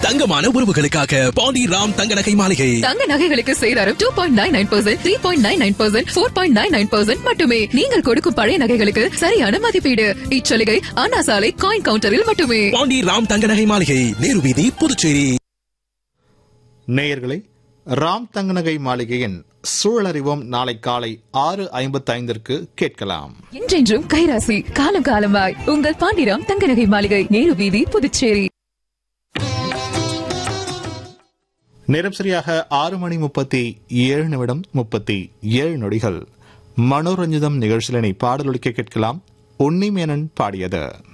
தங்கமான உறவுகளுக்காக பாண்டி ராம் தங்க நகை மாளிகை. தங்க நகைகளுக்கு சேதாரம் 2.99%, 3.99%, 4.99% மட்டுமே. நீங்கள் கொடுக்கும் பழைய நகைகளுக்கு சரியான மதிப்பீடு. இச்சலுகை அண்ணா சாலை காயின் கவுண்டரில் மட்டுமே. பாண்டி ராம் தங்க நகை மாளிகை, நேரு வீதி, புதுச்சேரி. நேயர்களை ராம் தங்கநகை மாளிகையின் சூழலறிவோம் நாளை காலை 6:55 கேட்கலாம். என்றென்றும் கைராசி, காலம் காலமாய் உங்கள் பாண்டிராம் தங்கநகை மாளிகை, நேரு வீதி, புதுச்சேரி. நேரம் சரியாக 6:37 மனோரஞ்சிதம் நிகழ்ச்சியினை பாடலொலிக்க கேட்கலாம். உன்னிமேனன் பாடியது.